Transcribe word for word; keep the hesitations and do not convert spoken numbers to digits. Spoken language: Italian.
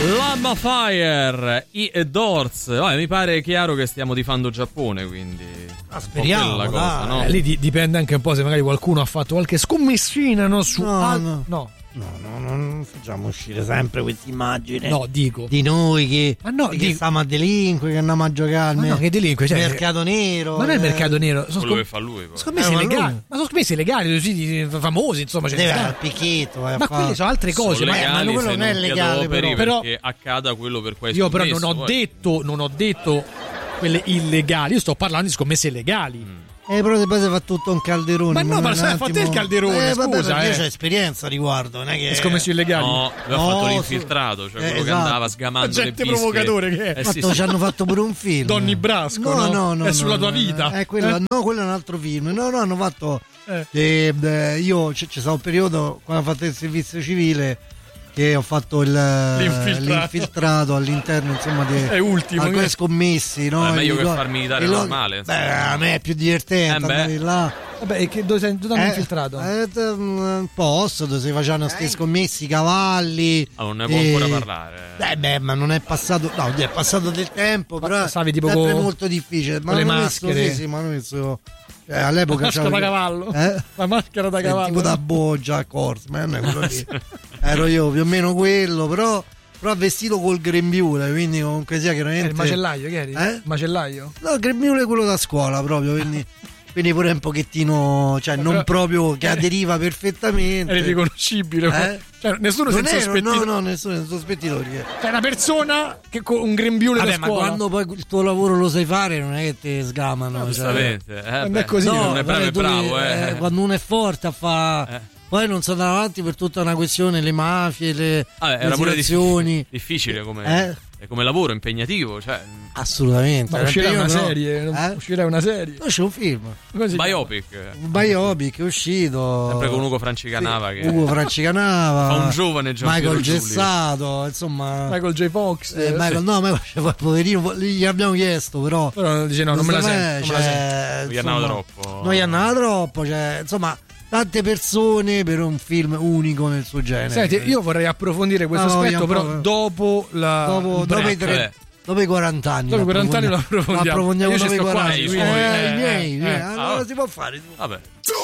Lamba Fire, i Doors. Oh, mi pare chiaro che stiamo tifando Giappone, quindi ah, speriamo, quella cosa, no? Eh, lì di- dipende anche un po' se magari qualcuno ha fatto qualche scommessina, no? Su No, al- no. no. No, no, non facciamo uscire sempre questa immagine. No, dico. Di noi che, Ma no, che dico- stiamo a delinquere, che andiamo a giocare. Ma no, che delinque, cioè, mercato nero. Ma non è il eh, mercato nero, sono Quello scom- che fa lui poi. scommesse Eh, ma legali. lui- Ma sono scommesse legali, siti famosi, insomma. Cioè, Deve sta- al picchetto. vai a ma fa- quelle sono altre cose. Sono Ma legali ma quello se non è ti legale, adoperi però. perché accada quello per cui hai io però scommesso, non ho poi. detto, non ho detto quelle illegali, io sto parlando di scommesse legali. Mm. Eh, però poi si fa tutto un calderone. Ma no, ma un sai, attimo- fate il calderone, eh, vabbè, scusa, perché eh. Io c'ho esperienza a riguardo, non è che. Le scommesse illegali. No, lui ha No, fatto su- l'infiltrato, cioè eh, quello che esatto. andava sgamando Agente le bische. provocatore che è. Eh, sì, Fatto, sì. ci hanno fatto pure un film. Donny Brasco, no? No, no, no. È sulla no, tua no, vita. Eh, quello, Eh? No, quello è un altro film. No, no, hanno fatto. Eh. eh, beh, io c- c'è stato un periodo quando ho fatto il servizio civile che ho fatto il, L'infiltrato. l'infiltrato all'interno, insomma, di È ultimo, alcune che- scommessi. No? Beh, è meglio E che lo- far militare e lo- normale, Beh, insomma. a me è più divertente Eh, beh. andare là. Vabbè, e che dove sei dove hanno infiltrato? Eh, t- un posto dove si facevano questi scommessi, cavalli. Ah, non ne può e- ancora parlare. Eh beh, ma non è passato, no, è passato del tempo, Ma però stavi tipo è sempre con- molto difficile. Ma con le hanno messo- maschere? Sì, sì, ma hanno messo eh, all'epoca La maschera da c'avevo- cavallo. Eh? La maschera da Eh, cavallo. tipo da Bojack Horseman, quello lì. Ero io più o meno quello, però, però vestito col grembiule, quindi comunque sia Eh, chiaramente. il macellaio, che eri? Eh? Macellaio? No, il grembiule è quello da scuola proprio, quindi, quindi pure un pochettino, cioè non Però- proprio che aderiva perfettamente. Eri riconoscibile. Eh? Cioè, nessuno Non si è ero, sospettito. no, no, nessuno è sospettito perché. Cioè, una persona che con un grembiule Vabbè, da ma scuola. quando poi il tuo lavoro lo sai fare non è che ti sgamano. cioè. Giustamente. Eh, non beh, è così. non è bravo, vabbè, è tu bravo, devi- eh. eh, quando uno è forte a fa. Eh. Poi non sono andato avanti per tutta una questione, le mafie, le, Vabbè, le era pure situazioni. difficile, difficile come, Eh? è come lavoro, impegnativo, cioè Assolutamente. Ma Era uscirà il una periodo, serie. no? non- Eh? Uscirà una serie. No, c'è un film, Come si chiama? biopic, un biopic è uscito. sempre con Ugo Francicanava che Ugo Francicanava. fa un giovane Giampiero Michael Giulio. Gessato, insomma. Michael J. Fox. eh, Michael, no, Michael, cioè, poverino, gli abbiamo chiesto, però. Però dice no, non me la secondo sento. me, non me la sento. cioè, Non gli andava insomma, troppo. Non gli andava troppo, cioè, insomma, tante persone per un film unico nel suo genere. Senti, io vorrei approfondire questo No, aspetto, vogliamo però proprio- dopo la dopo, il dopo, break. i tre- eh. dopo i quaranta anni. Dopo i quaranta anni lo approfondiamo. Lo approfondiamo Io ci dopo i sto qua, quaranta i anni. suoi, Eh, eh, i miei, i eh, miei. eh. Allora si può fare. Vabbè.